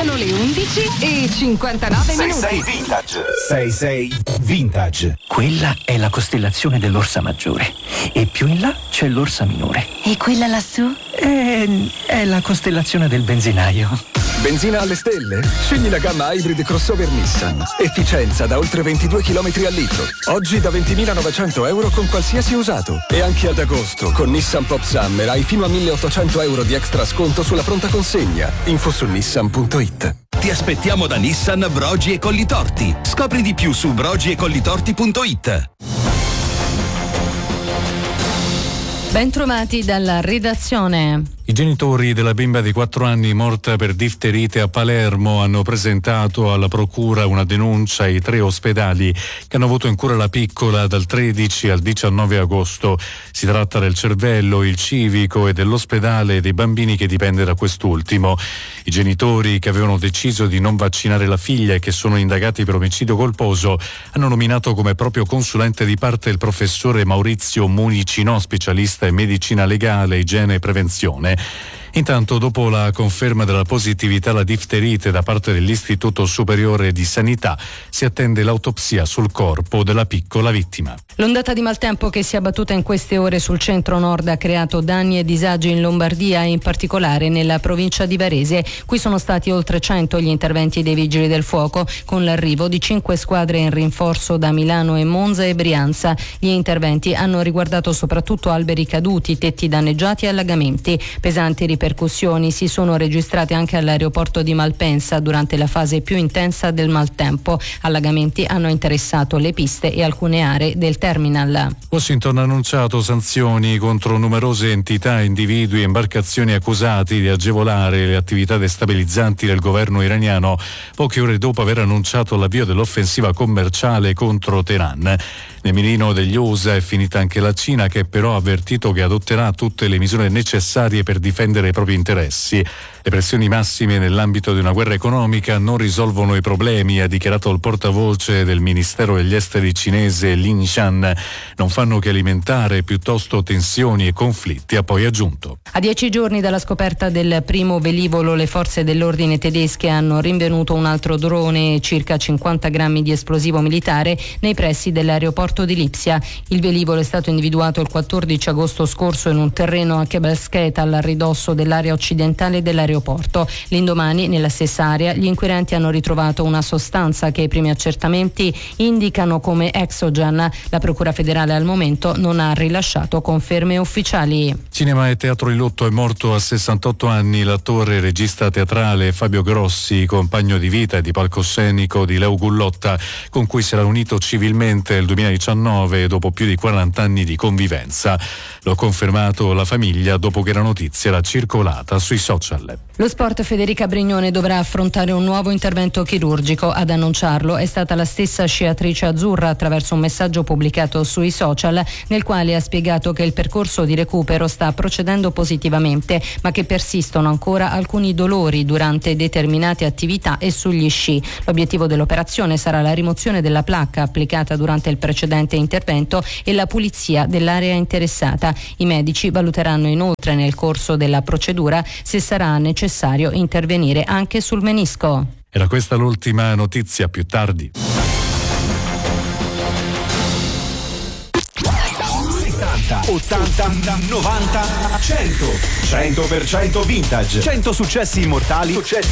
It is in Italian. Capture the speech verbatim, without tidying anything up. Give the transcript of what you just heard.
Sono le undici e cinquantanove minuti. sei sei Vintage. sei sei Vintage. Quella è la costellazione dell'Orsa Maggiore e più in là c'è l'Orsa Minore. E quella lassù? È, è la costellazione del benzinaio. Benzina alle stelle? Scegli la gamma Hybrid crossover Nissan. Efficienza da oltre ventidue chilometri al litro. Oggi da ventimilanovecento euro con qualsiasi usato. E anche ad agosto con Nissan Pop Summer hai fino a milleottocento euro di extra sconto sulla pronta consegna. Info su nissan punto it. Ti aspettiamo da Nissan Brogi e Collitorti. Scopri di più su brogi e collitorti punto it. Bentrovati dalla redazione. I genitori della bimba di quattro anni morta per difterite a Palermo hanno presentato alla procura una denuncia ai tre ospedali che hanno avuto in cura la piccola dal tredici al diciannove agosto. Si tratta del cervello, il civico e dell'ospedale dei bambini che dipende da quest'ultimo. I genitori, che avevano deciso di non vaccinare la figlia e che sono indagati per omicidio colposo, hanno nominato come proprio consulente di parte il professore Maurizio Municino, specialista in medicina legale, igiene e prevenzione. Intanto, dopo la conferma della positività alla difterite da parte dell'Istituto Superiore di Sanità, si attende l'autopsia sul corpo della piccola vittima. L'ondata di maltempo che si è abbattuta in queste ore sul centro-nord ha creato danni e disagi in Lombardia e in particolare nella provincia di Varese. Qui sono stati oltre cento gli interventi dei vigili del fuoco, con l'arrivo di cinque squadre in rinforzo da Milano e Monza e Brianza. Gli interventi hanno riguardato soprattutto alberi caduti, tetti danneggiati e allagamenti. Pesanti ripercussioni si sono registrate anche all'aeroporto di Malpensa durante la fase più intensa del maltempo. Allagamenti hanno interessato le piste e alcune aree del terminal. Washington ha annunciato sanzioni contro numerose entità, individui e imbarcazioni accusati di agevolare le attività destabilizzanti del governo iraniano, poche ore dopo aver annunciato l'avvio dell'offensiva commerciale contro Teheran. Nel mirino degli U S A è finita anche la Cina, che però ha avvertito che adotterà tutte le misure necessarie per difendere i propri interessi. Le pressioni massime nell'ambito di una guerra economica non risolvono i problemi, ha dichiarato il portavoce del Ministero degli Esteri cinese Lin Shan. Non fanno che alimentare piuttosto tensioni e conflitti, ha poi aggiunto. A dieci giorni dalla scoperta del primo velivolo, le forze dell'ordine tedesche hanno rinvenuto un altro drone e circa cinquanta grammi di esplosivo militare nei pressi dell'aeroporto di Lipsia. Il velivolo è stato individuato il quattordici agosto scorso in un terreno a Kebelsketa, al ridosso dell'area occidentale dell'aeroporto. L'indomani, nella stessa area, gli inquirenti hanno ritrovato una sostanza che i primi accertamenti indicano come Exogen. La Procura federale al momento non ha rilasciato conferme ufficiali. Cinema e teatro in lutto. È morto a sessantotto anni l'attore e regista teatrale Fabio Grossi, compagno di vita e di palcoscenico di Leo Gullotta, con cui si era unito civilmente nel duemiladiciannove dopo più di quaranta anni di convivenza. Lo ha confermato la famiglia dopo che la notizia era circolata sui social. Lo sport. Federica Brignone dovrà affrontare un nuovo intervento chirurgico. Ad annunciarlo è stata la stessa sciatrice azzurra attraverso un messaggio pubblicato sui social, nel quale ha spiegato che il percorso di recupero sta procedendo positivamente, ma che persistono ancora alcuni dolori durante determinate attività e sugli sci. L'obiettivo dell'operazione sarà la rimozione della placca applicata durante il precedente intervento e la pulizia dell'area interessata. I medici valuteranno inoltre nel corso della procedura se sarà necessario intervenire anche sul menisco. Era questa l'ultima notizia, più tardi. settanta, ottanta, novanta, cento. cento per cento vintage. cento successi immortali. Successi